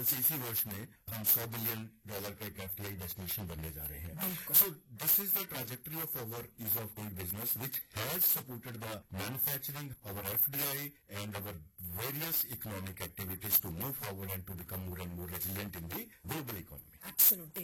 इसी वर्ष में हम $100 बिलियन का एक एफडीआई डेस्टिनेशन बनने जा रहे हैं. So this is the trajectory of our ease of doing business, which has supported the manufacturing, our FDI, and our various economic activities to move forward and to become more and more resilient in the global economy. Absolutely.